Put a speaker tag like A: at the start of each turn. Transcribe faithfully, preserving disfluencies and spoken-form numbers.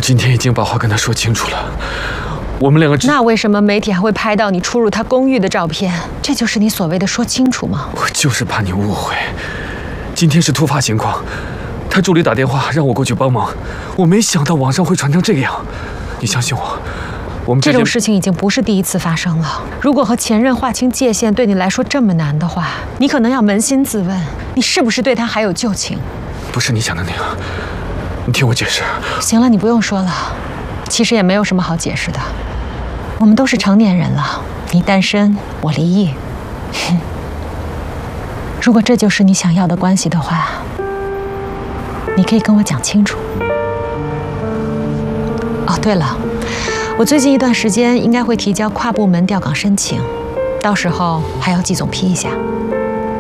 A: 今天已经把话跟他说清楚了，我们两个只……
B: 那为什么媒体还会拍到你出入他公寓的照片？这就是你所谓的说清楚吗？
A: 我就是怕你误会。今天是突发情况，他助理打电话让我过去帮忙，我没想到网上会传成这个样。你相信我，我们
B: 这种事情已经不是第一次发生了。如果和前任划清界限对你来说这么难的话，你可能要扪心自问，你是不是对他还有旧情？
A: 不是你想的那样。你听我解释。
B: 行了，你不用说了。其实也没有什么好解释的。我们都是成年人了，你单身，我离异。哼。如果这就是你想要的关系的话，你可以跟我讲清楚。哦，对了，我最近一段时间应该会提交跨部门调岗申请，到时候还要季总批一下。